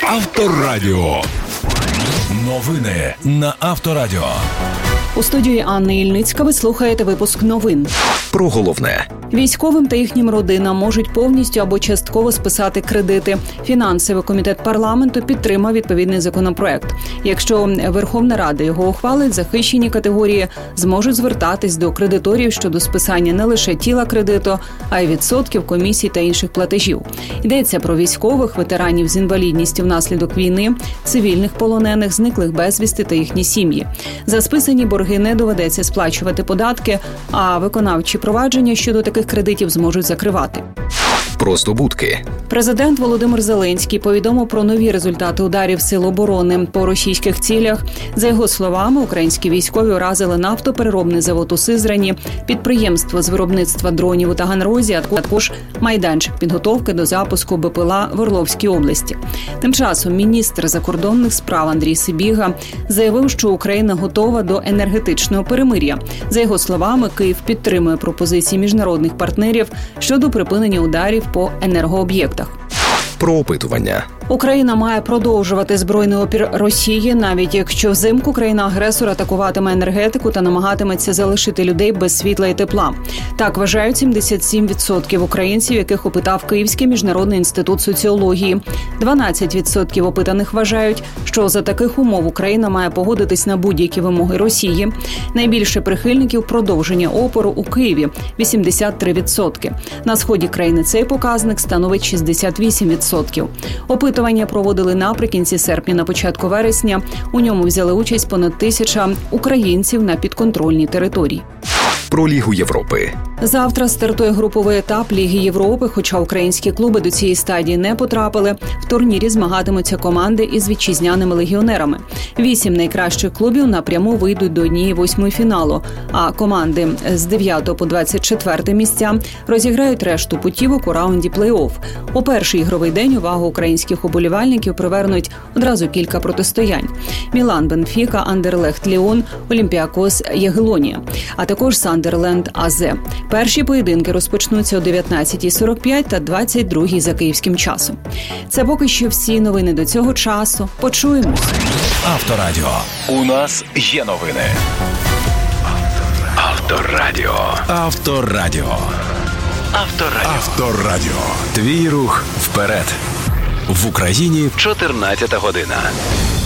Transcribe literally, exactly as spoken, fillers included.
Авторадіо. Новини на Авторадіо. У студії Анни Ільницька ви слухаєте випуск новин. Про головне. Військовим та їхнім родинам можуть повністю або частково списати кредити. Фінансовий комітет парламенту підтримав відповідний законопроект. Якщо Верховна Рада його ухвалить, захищені категорії зможуть звертатись до кредиторів щодо списання не лише тіла кредиту, а й відсотків, комісій та інших платежів. Йдеться про військових, ветеранів з інвалідністю внаслідок війни, цивільних полонених, зниклих безвісти та їхні сім'ї. За списані борги не доведеться сплачувати податки, а виконавчі провадження щодо таких кредитів зможуть закривати. Просто будки. Президент Володимир Зеленський повідомив про нові результати ударів сил оборони по російських цілях. За його словами, українські військові уразили нафтопереробний завод у Сизрані, підприємство з виробництва дронів у Таганрозі, а також майданчик підготовки до запуску БПЛА в Орловській області. Тим часом міністр закордонних справ Андрій Сибіга заявив, що Україна готова до енергетичного перемир'я. За його словами, Київ підтримує пропозиції міжнародних партнерів щодо припинення ударів по енергооб'єктах. Про опитування. Україна має продовжувати збройний опір Росії, навіть якщо взимку країна-агресор атакуватиме енергетику та намагатиметься залишити людей без світла і тепла. Так вважають сімдесят сім відсотків українців, яких опитав Київський міжнародний інститут соціології. дванадцять відсотків опитаних вважають, що за таких умов Україна має погодитись на будь-які вимоги Росії. Найбільше прихильників продовження опору у Києві – вісімдесят три відсотки. На сході країни цей показник становить шістдесят вісім відсотків. Опитування проводили наприкінці серпня, на початку вересня. У ньому взяли участь понад тисяча українців на підконтрольній території. Про Лігу Європи. Завтра стартує груповий етап Ліги Європи, хоча українські клуби до цієї стадії не потрапили. В турнірі змагатимуться команди із вітчизняними легіонерами. Вісім найкращих клубів напряму вийдуть до однієї восьмої фіналу, а команди з дев'ятого по двадцять четверте місця розіграють решту путівок у раунді плей-офф. У перший ігровий день увагу українських уболівальників привернуть одразу кілька протистоянь. Мілан, Бенфіка, Андерлехт, Ліон, Олімпіакос, Ягелонія, а також Сандерленд, АЗ. Перші поєдинки розпочнуться о дев'ятнадцятій сорок п'ять та двадцять другій за київським часом. Це поки що всі новини до цього часу. Почуємось. Авторадіо. У нас є новини. Авторадіо. Авторадіо. Авторадіо. Авторадіо. Твій рух вперед. В Україні чотирнадцята година.